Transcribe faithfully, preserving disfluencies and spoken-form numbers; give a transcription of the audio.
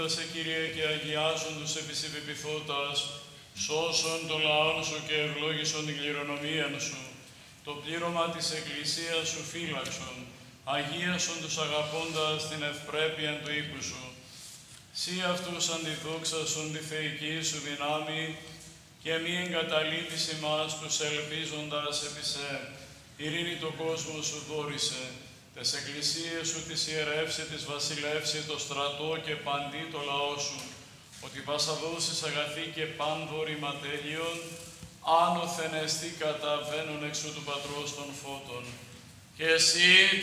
Σε Κύριε και αγιάζον τους επισυπηπιθώτας, σώσον το λαόν σου και ευλόγησον την κληρονομίαν σου. Το πλήρωμα της Εκκλησίας σου φύλαξον, αγίασον τους αγαπώντας την ευπρέπεια του οίκου σου. Σύ αυτούς αντιδόξασον τη θεϊκή σου δυνάμει και μη εγκαταλείπεις ημάς τους ελπίζοντας επί σε. Ειρήνη το κόσμο σου δόρισε, τες εκκλησίες σου τις ιερεύσε, τις βασιλεύσε, το στρατό και παντί το λαό σου, ότι πασαδώσεις αγαθή και πάντορη ματέλειον, άνωθεν εστί καταβαίνουν εξού του Πατρός των φώτων. Και εσύ